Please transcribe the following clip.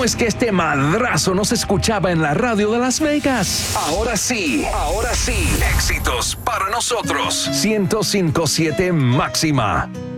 es que este madrazo no se escuchaba en la radio de Las Vegas? Ahora sí, éxitos para nosotros. 105.7 máxima.